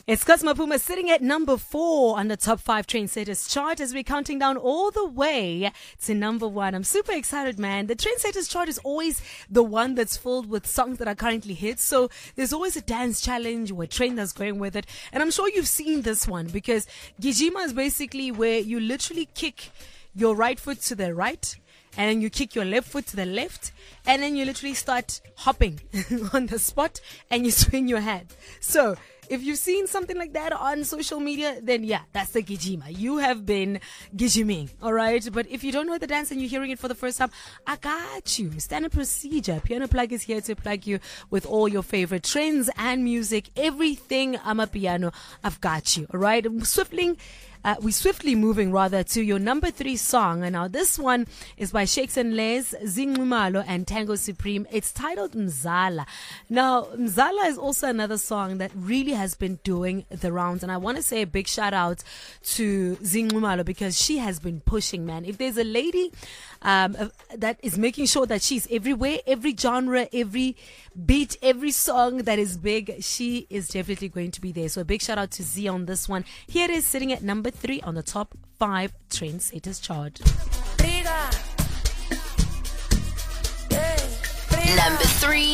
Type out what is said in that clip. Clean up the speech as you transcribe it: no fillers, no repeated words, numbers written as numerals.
It's Cosmo Puma sitting at number 4 on the top 5 Trendsetters chart as we're counting down all the way to number 1. I'm super excited, man. The Trendsetters chart is always the one that's filled with songs that are currently hits. So there's always a dance challenge or a trend that's going with it. And I'm sure you've seen this one because Gijima is basically where you literally kick your right foot to the right and then you kick your left foot to the left and then you literally start hopping on the spot and you swing your hand. So if you've seen something like that on social media, then yeah, that's the Gijima. You have been Gijiming, alright? But if you don't know the dance and you're hearing it for the first time, I got you. Standard procedure. Piano Plug is here to plug you with all your favorite trends and music. Everything Amapiano, I've got you, alright? We're swiftly moving rather to your number 3 song. And now this one is by Shakes and Les, Zinqumalo and Tango Supreme. It's titled Mzala. Now, Mzala is also another song that really has been doing the rounds. And I want to say a big shout out to Zinqumalo because she has been pushing, man. If there's a lady that is making sure that she's everywhere, every genre, every beat, every song that is big, she is definitely going to be there. So a big shout out to Z on this one. Here it is sitting at number 3 on the top 5 Trendsetters chart. Number 3.